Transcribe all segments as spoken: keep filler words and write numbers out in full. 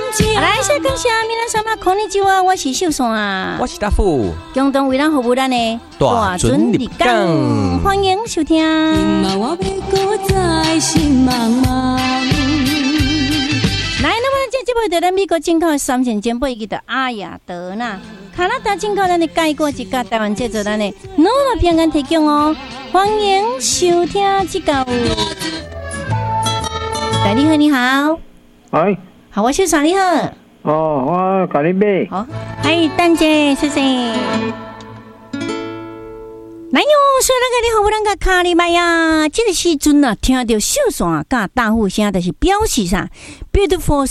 来，谢感谢皆さんこんにちは，我是秀山， 我是大富， 共同为咱服务咱的大准立港， 欢迎收听。来，那么这节目在咱美国进口的三线煎饼，伊叫阿雅德纳，加拿大进口咱的盖果一家，台湾制作咱的努乐平安提供哦。欢迎收听这个。来，你好，你好。 哎。 好，我秀爽，你好。 哦，我甲你买。 好，哎，蛋姐，谢谢。来哟，所以那个你好，我那个卡里麦呀，这个时阵啊，听到秀爽甲大呼声，就是表示啥 ？Beautiful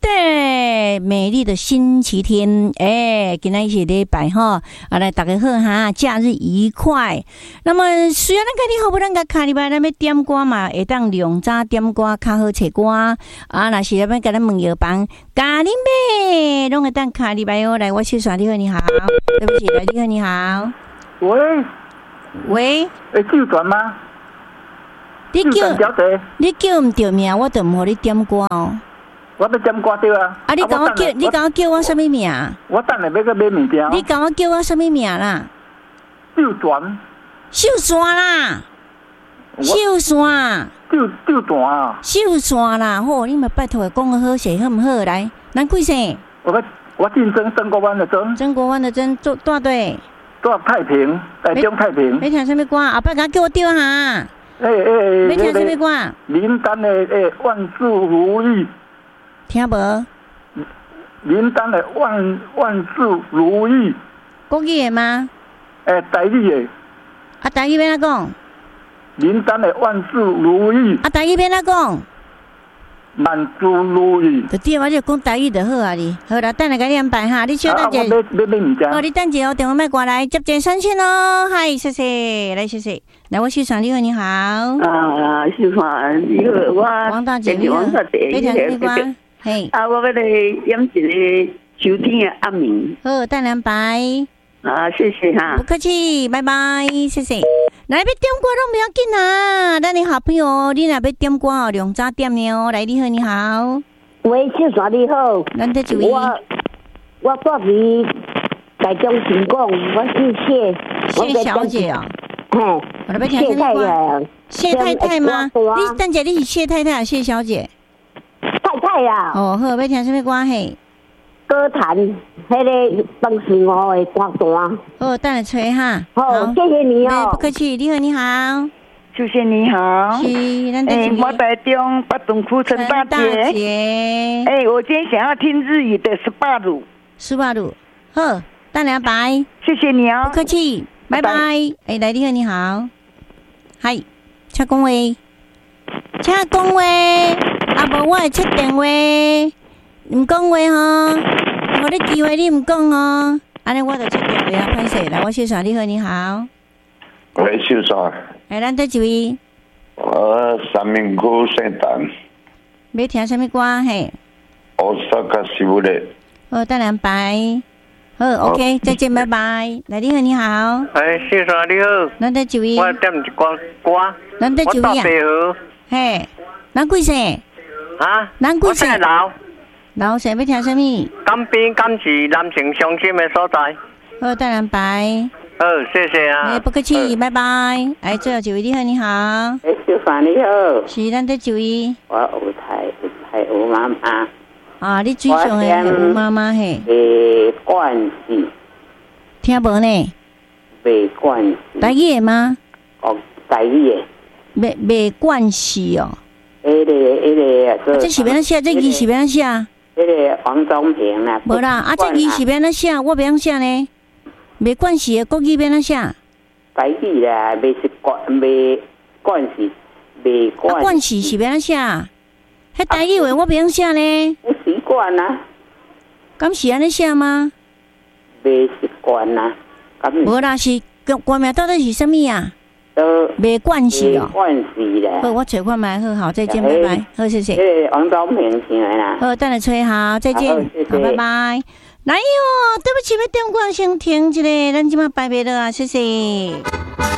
Sunday， 美丽的星期天。哎，今天是礼拜哈，啊，来大家好哈，假日愉快。那么虽然那个你好，我那个卡里麦那边点歌嘛，会当量早点歌，较好找歌啊。若是那边甲咱问药房，咖喱妹，拢会当卡里麦哦。来，我秀爽，你好，你好，对不起，来，你好，你好， 喂。 喂， 会叫转吗？ 你叫你叫唔对名，我就唔互你点歌哦。 我要点歌对啊。 啊，你甲我叫，你甲我叫我什么名？ 我等下要去买物件。 你甲我叫我什么名啦？ 秀转。 秀山啦。秀山。 秀秀转啊。 秀山啦，好，你咪拜托讲个好势好唔好？来，咱几岁？ 我我姓曾，曾国藩的曾。 曾国藩的曾，做大队。 做太平，台中太平。 要听什么歌？后摆甲叫我调下。 诶诶， 要听什么歌？ 林丹的诶，万事如意。 听无？ 林丹的万万事如意。 国语的吗？ 诶，台语的。 啊，台语要哪讲？ 林丹的万事如意。 啊，台语要哪讲？ 万事如意， 就对，我就讲台语就好啊！你好啦，等下甲你安排哈，你稍等者。 啊，我要要买物件。 哦，你等者哦，电话麦挂来，接接三千咯，嗨，谢谢，来谢谢，来我秀爽，你好，你好。 啊，秀爽，你好，我王大姐，你好，非常喜欢，嘿。 啊，我要来演一个秋天的暗暝。 好，等两拜。 啊，谢谢哈。 不客气，拜拜，谢谢。来，要点歌拢不要紧啊！咱的好朋友，你若要点歌哦，量早点的哦。来，你好，你好。 喂，秀爽你好。 咱在注意。 我我住伫台中成功，我是谢谢小姐哦。 嘿， 我来要听什么歌？谢太太吗？你等下你是谢太太还是谢小姐？ 太太啊。 哦，好，要听什么歌？嘿。 歌坛，迄个当时我的歌单。 哦，等下吹哈。 好，谢谢你哦。 不客气，你好，你好。 秀姐你好。 是，咱哎，我台中八东区陈大姐。哎，我今天想要听日语的十八路。 十八路，好，等下拜。 谢谢你哦。 不客气，拜拜。哎，来，你好，你好。嗨，请讲话。请讲话。啊，无我会切电话。唔讲话吼，我你机会你唔讲哦，安尼我就切电话啊，歹势。来，我秀爽，你好，你好。 喂，秀爽。 哎，咱在一位。 我三明区圣诞。 要听什么歌嘿？ 我萨卡西布勒。 好，等两拜。好 ，OK， 再见，拜拜。来，你好，你好。 哎，秀爽你好。 咱在一位。 我点一歌歌。 咱在一位啊。 我到北河。 嘿，咱几岁？ 啊？ 咱几岁？ 我老。 老谁要听什么？ 甘边甘是男性相亲的所在。 好，等两拜。 好，谢谢啊。 哎，不客气，拜拜。哎，最后一位，你好，你好。 哎，秀芳你好。 是，咱在一位。 我有台有台有妈妈。 啊，你最上的有妈妈嘿。 袂关系。 听无呢？ 袂关系。 台语的吗？ 哦，台语的。 袂袂关系哦。 迄个迄个。 这是要怎写？这字是要怎写？ 迄个王宗平啦。 无啦，啊，这字是要怎写？我袂晓写呢。袂关系的国语要怎写？ 台语啦，袂是关袂关系，袂关。 啊，关系是要怎写？迄台语话我袂晓写呢。 不习惯啊。 敢是安尼写吗？ 袂习惯啊。 无啦，是歌名到底是什么啊？ 没关系哦， 没关系的。 好，我找看卖好，好，再见，拜拜，好，谢谢。 这王宗平唱的啦。 好，等下吹好，再见，好，拜拜。来哟，对不起，要点歌先停一下，咱即马拜拜了啊，谢谢。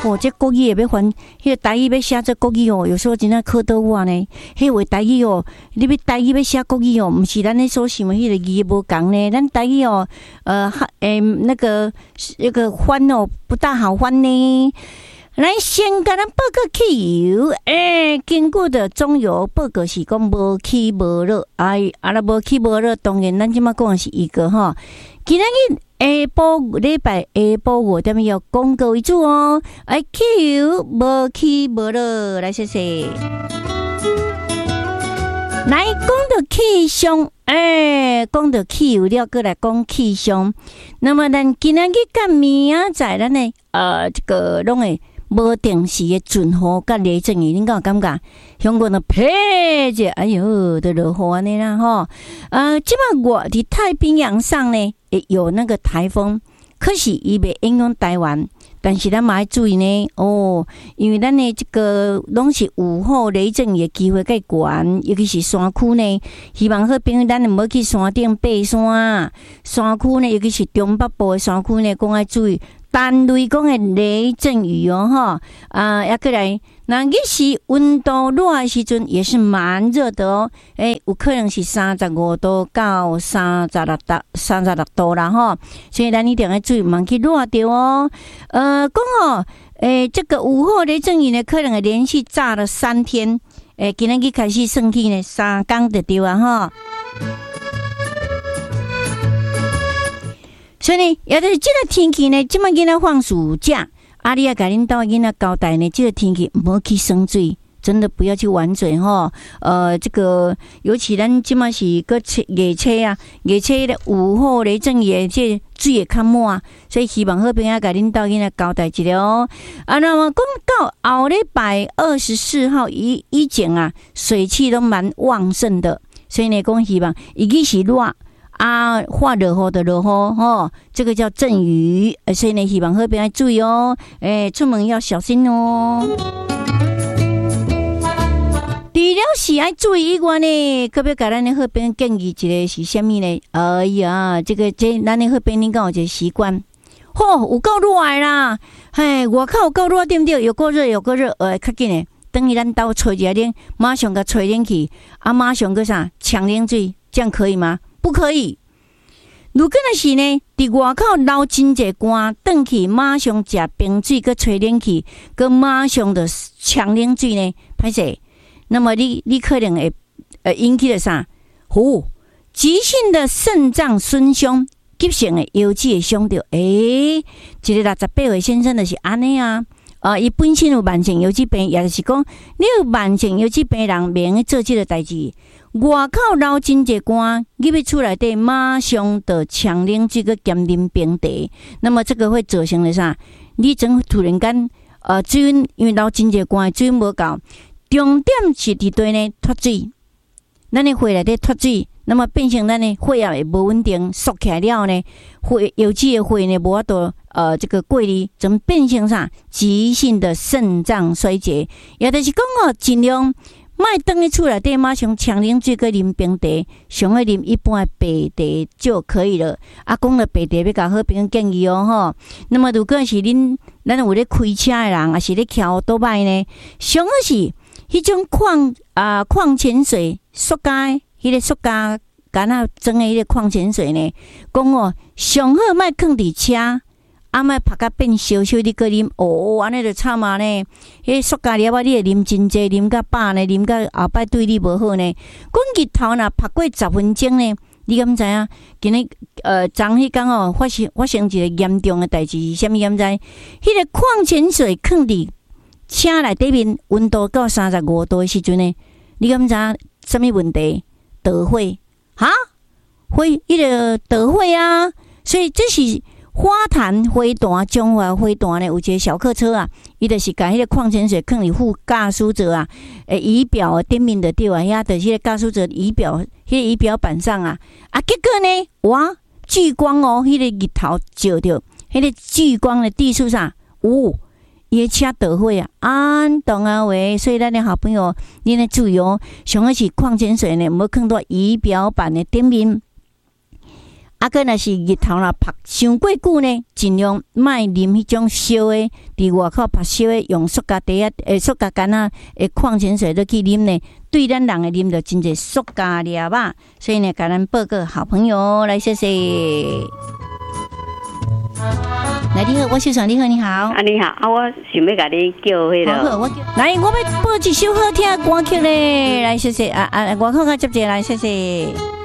哦，这国语也要翻，迄个台语要写这国语哦，有时候真正考倒我呢。迄话台语哦，你要台语要写国语哦，毋是咱咧所想的迄个字无共呢。咱台语哦，呃，诶、欸，那个那个翻哦，不大好翻呢。来，先甲咱报告汽油，诶、欸，经过的中油报告是讲无起无落，哎，啊啦无起无落，当然咱即马讲的是一个吼。今仔日下晡礼拜下晡五点要广告为主哦，哎，汽油无起无落，来谢谢。来讲到气象，诶、欸，讲到汽油了，过来讲气象。那么咱今仔日甲明仔载咱的呃这个拢会。无定时的阵雨甲雷阵雨，恁敢有感觉？香港的啪者，哎哟，都落雨安尼啦吼。呃，即摆我伫太平洋上呢，也有那个台风，可是伊袂影响台湾。但是咱嘛要注意呢，哦，因为咱的这个拢是午后雷阵雨的机会较悬，尤其是山区呢。希望好朋友咱唔好去山顶爬山，山区呢，尤其是中北部的山区呢，讲要注意。单类讲的雷阵雨哦，哈啊，也过来。那日时温度热的时阵也是蛮热的哦，诶、欸，有可能是三十五度到三十六度、三十六度啦，哈。所以咱一定要注意，莫去热着哦。呃，讲哦，诶、欸，这个午后雷阵雨呢，可能会连续炸了三天，诶、欸，今日开始算起呢，三天就对啊，哈。所以呢，也就是这个天气呢，即摆囡仔放暑假，阿里也甲恁兜囡仔交代呢，这个天气唔好去耍水，真的不要去玩水吼。呃，这个尤其咱即摆是个热车啊，热车的午后雷阵雨，这水会较满，所以希望好朋友甲恁兜囡仔交代一下哦。啊，那么讲到后礼拜二十四号以以前啊，水气都蛮旺盛的，所以呢，讲希望尤其是热。啊，化热雨的热雨吼，这个叫阵雨，所以呢，希望好朋友注意哦，诶、欸，出门要小心哦。除了是爱注意以外呢，可不可以给咱的好朋友建议一个是什么呢？哎呀，这个这咱的好朋友，你讲有一个习惯，吼、哦，有够热的啦，嘿，外口有够热，对不对？有够热，有够热，呃，较紧的，等于咱兜吹一下冷，马上甲吹冷气，啊，马上个啥抢冷水，这样可以吗？不可以。如果那是呢，伫外口流真济汗，转去马上食冰水，佮吹冷气，佮马上的呛冷水呢，歹势。那么你你可能会呃引起了啥？哦，急性的肾脏损伤，急性的腰子会伤到。诶、欸，一个六十八岁先生就是安尼啊。啊，伊本身有慢性腰子病，也就是讲，你有慢性腰子病人免做这个代志。外口流真济汗，入去厝内底马上就呛冷水个兼啉冰茶，那么这个会造成了啥？你整突然间呃水温因为流真济汗，水温无够，重点是伫对呢脱水，咱的血内底脱水，那么变成咱的血液会无稳定，缩起来了呢，血尤其的血呢无法度呃这个过滤，怎变成啥？急性的肾脏衰竭，也就是讲哦，尽量。莫等去厝内底马上呛冷水个啉冰茶，上爱啉一般的白茶就可以了。啊，讲了白茶要甲好朋友建议哦吼。那么如果是恁咱有咧开车的人，还是咧骑奥多摆呢，上好是迄种矿啊矿泉水，塑胶迄个塑胶干那装的迄个矿泉水呢，讲哦上好莫放伫车。啊，莫拍甲变烧烧，你个啉哦，安尼就惨啊呢！迄塑胶粒啊，你会啉真济，啉甲饱呢，啉甲后摆对你无好呢。讲日头若拍过十分钟呢，你敢知影？今日呃，昨迄天哦，发生发生一个严重的代志是啥物？敢知？迄个矿泉水放伫车内底面，温度到三十五度的时阵呢，你敢知什么问题？导火哈？火迄个导火啊！所以这是。花坛飞弹，中华飞弹呢，有一个小客车啊，伊就是甲迄个矿泉水放伫副驾驶座啊，诶，仪表顶面的对啊，遐就是迄个驾驶座仪表，迄个仪表板上啊，啊，结果呢，哇，聚光哦，迄个日头照着，迄个聚光的地数上，哦，伊个车导火啊，安懂啊喂，所以咱的好朋友，你来注意哦，上好是矿泉水呢，毋好放到仪表板的顶面。 啊，个若是日头啦晒伤过久呢，尽量莫啉迄种烧的，伫外口晒烧的，用塑胶袋啊、诶塑胶干啊、诶矿泉水都去啉呢，对咱人的啉着真侪塑胶粒啊，所以呢，甲咱报告好朋友来谢谢。来，你好，我秀爽，你好，你好。 啊，你好，啊，我想要甲你叫迄个。 好，我叫。来，我要播一首好听的歌曲咧，来谢谢啊啊，外口甲接者来谢谢。